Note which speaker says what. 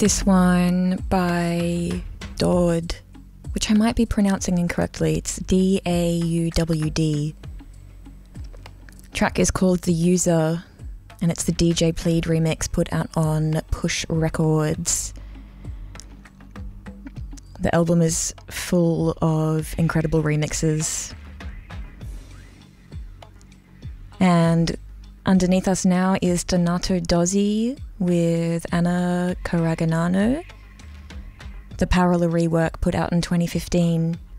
Speaker 1: This one by Daud, which I might be pronouncing incorrectly. It's Daud. Track is called The User, and it's the DJ Plead remix put out on Push Records. The album is full of incredible remixes. And underneath us now is Donato Dozzi with Anna Caraganano, the parallel rework put out in 2015.